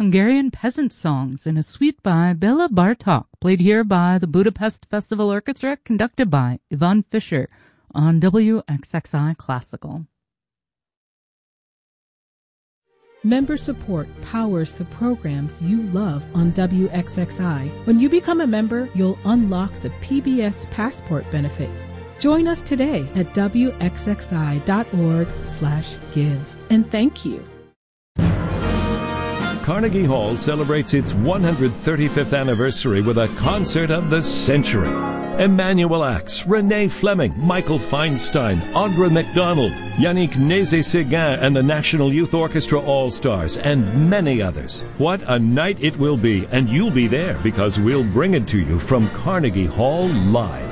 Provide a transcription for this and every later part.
Hungarian peasant songs in a suite by Bela Bartok, played here by the Budapest Festival Orchestra, conducted by Ivan Fischer on WXXI Classical. Member support powers the programs you love on WXXI. When you become a member, you'll unlock the PBS Passport benefit. Join us today at WXXI.org/give. And thank you. Carnegie Hall celebrates its 135th anniversary with a concert of the century. Emmanuel Ax, Renee Fleming, Michael Feinstein, Audra McDonald, Yannick Nézet-Séguin and the National Youth Orchestra All-Stars, and many others. What a night it will be, and you'll be there because we'll bring it to you from Carnegie Hall live.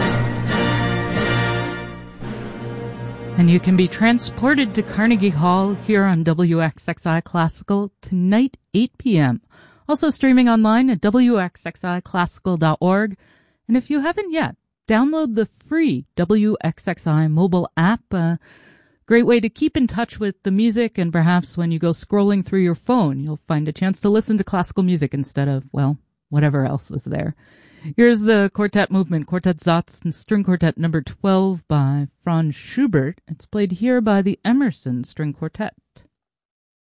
And you can be transported to Carnegie Hall here on WXXI Classical tonight, 8 p.m. Also streaming online at WXXIClassical.org. And if you haven't yet, download the free WXXI mobile app. Great way to keep in touch with the music, and perhaps when you go scrolling through your phone, you'll find a chance to listen to classical music instead of, well, whatever else is there. Here's the quartet movement, Quartet Satz and String Quartet number 12 by Franz Schubert. It's played here by the Emerson String Quartet.